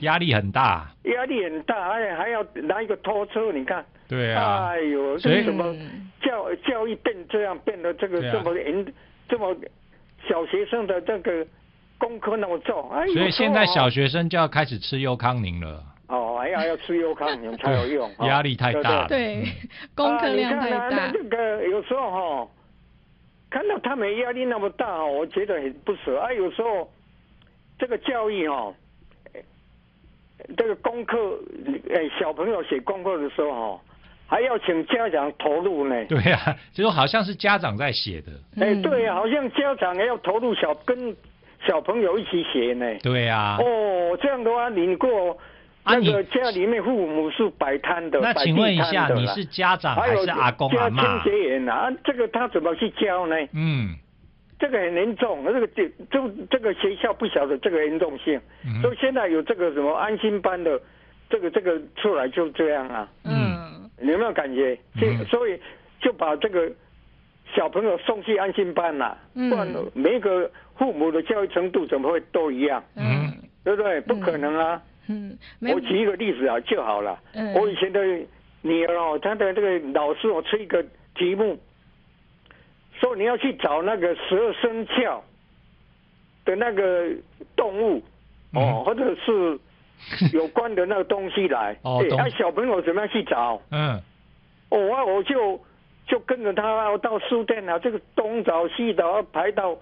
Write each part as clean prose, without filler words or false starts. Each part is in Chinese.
压力很大， 还要拿一个拖车，你看。 对啊。 哎呦，这个怎么教育变这样，变得这个这么这么小学生的这个功课那么重， 所以现在小学生就要开始吃优康宁了。 要吃优康宁才有用， 压力太大了。 对，功课量太大。 你看这个有时候看到他们压力那么大我觉得很不舍有时候这个教育这个功课小朋友写功课的时候还要请家长投入呢。 对啊，就好像是家长在写的。 对啊，好像家长也要投入跟小朋友一起写呢。 对啊。 这样的话你过那个家里面父母是摆摊的。 那请问一下，你是家长还是阿公阿嬷？ 清洁员这个他怎么去教呢？这个很严重，这个学校不晓得这个严重性，所以现在有这个什么安心班的，这个出来就这样啊。你有没有感觉？所以就把这个小朋友送去安心班了，不然每一个父母的教育程度怎么会都一样？对不对？不可能啊。我举一个例子就好了。我以前的女儿她的这个老师出一个题目。说你要去找那个12生肖的那个动物或者是有关的那个东西来小朋友怎么样去找我就跟着他到书店这个东找西找排到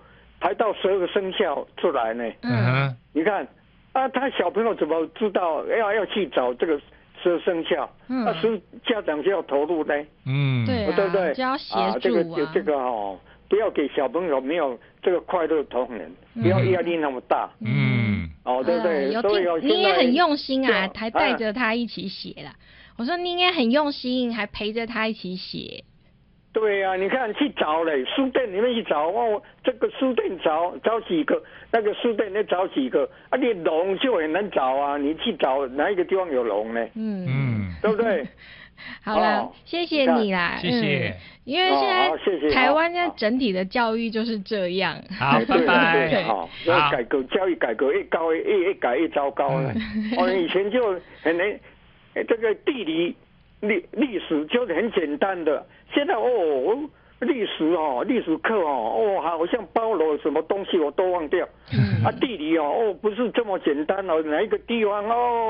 12个生肖出来呢。你看他小朋友怎么知道要去找这个12生肖家长就要投入呢。 对不对？ 就要协助这个不要给小朋友没有这个快乐童年，不要压力那么大。对不对？所以你也很用心还带着他一起写啦。我说你也很用心，还陪着他一起写。 对啊，你看去找嘞，书店里面去找这个书店找几个，那个书店再找几个你龙就很难找啊，你去找哪一个地方有龙呢？对不对？ 好了，谢谢你啦， 谢谢。 因为现在台湾现在整体的教育就是这样。 好，拜拜。 要改革教育改革越改越糟糕了。以前就这个地理历史就是很简单的，现在历史课好像包了什么东西我都忘掉。地理不是这么简单哪一个地方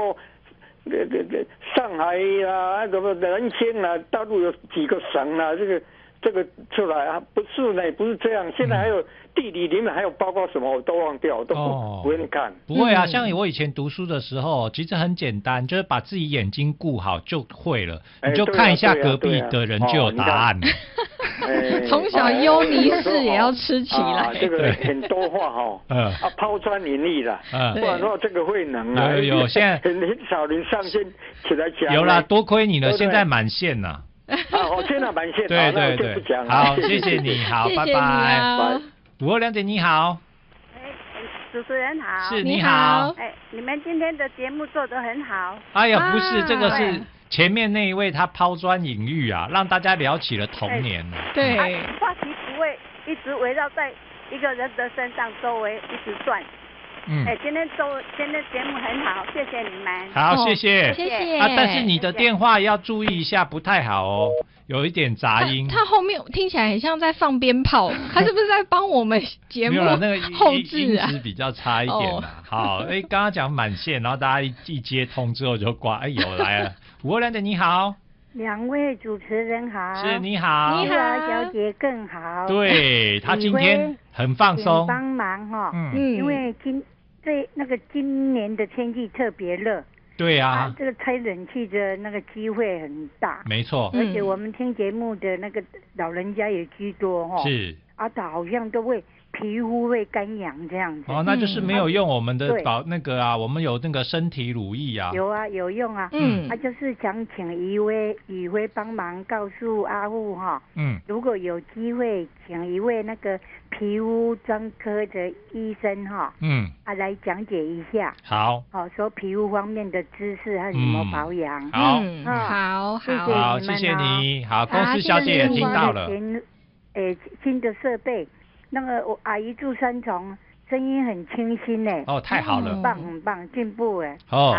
上海什么南京大陆有几个省这个出来不是呢，不是这样。现在还有地理里面还有包括什么我都忘掉，都不愿意看。 不会啊，像我以前读书的时候，其实很简单，就是把自己眼睛顾好就会了，你就看一下隔壁的人就有答案了。 从小优尼士也要吃起来。 这个很多话抛砖引玉了，不然的话这个会能有现在很少人上线起来讲。 有啦，多亏你了，现在满线了。 现在满线。 对，好，谢谢你，好，拜拜。52梁姐你好。 主持人好。 是你好。 你们今天的节目做得很好。 哎呀，不是，这个是前面那一位他抛砖引玉让大家聊起了童年。 对。 话题不会一直围绕在一个人的身上周围一直转。今天节目很好，谢谢你们。 好，谢谢。 谢谢。 但是你的电话要注意一下，不太好有一点杂音。 他后面听起来很像在放鞭炮，他是不是在帮我们节目后置音质比较差一点好，刚刚讲满线，然后大家一接通之后就挂，有来了。52梁姐你好。 两位主持人好。 是你好。 你好， 小姐更好。 对，她今天很放松。 帮忙因为今年的天气特别热。 对啊。 这个吹冷气的那个机会很大。 没错。 而且我们听节目的那个老人家也居多是。 他好像都会皮肤会干痒这样子。 那就是没有用我们的我们有那个身体乳液有用他就是想请宇辉帮忙告诉阿富如果有机会请一位那个皮肤专科的医生来讲解一下。 好。 说皮肤方面的知识和怎么保养。 好， 谢谢你。好，公司小姐也听到了。 新的设备，那个我阿姨住三重，声音很清新呢。 太好了。 很棒，进步